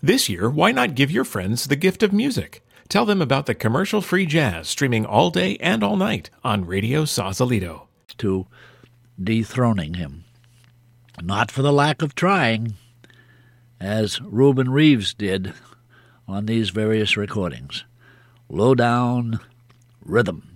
This year, why not give your friends the gift of music? Tell them about the commercial-free jazz streaming all day and all night on Radio Sausalito. To dethroning him. Not for the lack of trying, as Reuben Reeves did on these various recordings. Low down rhythm.